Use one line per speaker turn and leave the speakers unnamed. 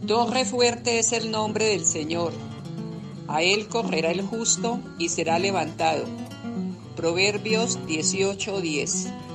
Torre fuerte es el nombre del Señor. A él correrá el justo y será levantado. Proverbios 18:10.